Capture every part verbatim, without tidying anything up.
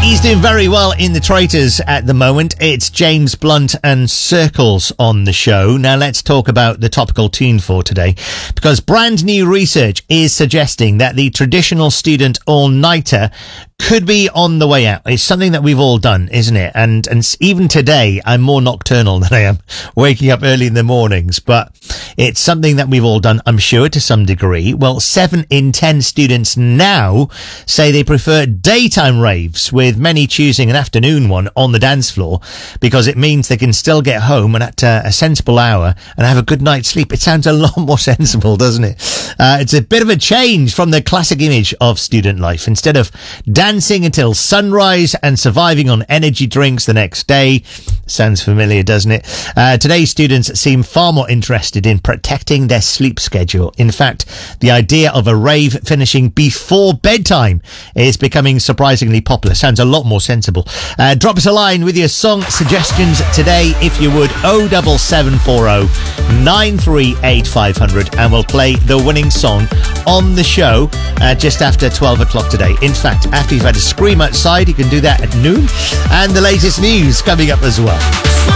He's doing very well in the Traitors at the moment. It's James Blunt and Circles on the show. Now let's talk about the topical tune for today, because brand new research is suggesting that the traditional student all-nighter could be on the way out. It's something that we've all done, isn't it? And and even today, I'm more nocturnal than I am waking up early in the mornings, but it's something that we've all done, I'm sure, to some degree. Well, seven in ten students now say they prefer daytime raves, with many choosing an afternoon one on the dance floor, because it means they can still get home and at uh, a sensible hour and have a good night's sleep. It sounds a lot more sensible, doesn't it? Uh, it's a bit of a change from the classic image of student life. Instead of dancing until sunrise and surviving on energy drinks the next day. Sounds familiar, doesn't it? Uh, today's students seem far more interested in protecting their sleep schedule. In fact, the idea of a rave finishing before bedtime is becoming surprisingly popular. Sounds a lot more sensible. Uh, drop us a line with your song suggestions today, if you would. oh seven seven four oh nine three eight five hundred, and we'll play the winning song on the show uh, just after twelve o'clock today. In fact, after you've had a scream outside, you can do that at noon. And the latest news coming up as well.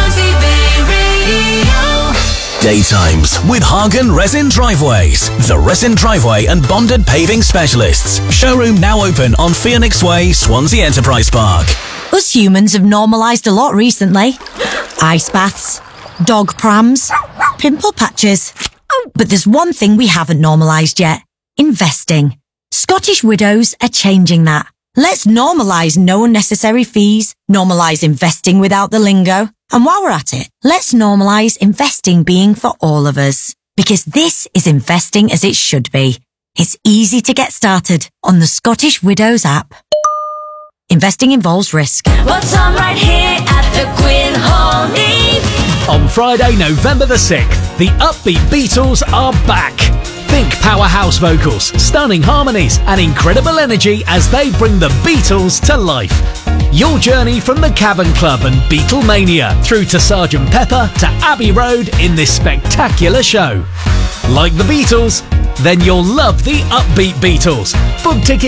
Daytimes with Hagen Resin Driveways, the resin driveway and bonded paving specialists. Showroom now open on Phoenix Way, Swansea Enterprise Park. Us humans have normalised a lot recently. Ice baths, dog prams, pimple patches. But there's one thing we haven't normalised yet: investing. Scottish Widows are changing that. Let's normalise no unnecessary fees, normalise investing without the lingo. And while we're at it, let's normalise investing being for all of us. Because this is investing as it should be. It's easy to get started on the Scottish Widows app. Investing involves risk. What's on right here at the Gwyn Hall Neave? On Friday, November the sixth, the upbeat Beatles are back. Think powerhouse vocals, stunning harmonies, and incredible energy as they bring the Beatles to life. Your journey from the Cavern Club and Beatlemania through to Sergeant Pepper to Abbey Road in this spectacular show. Like the Beatles? Then you'll love the upbeat Beatles. Book tickets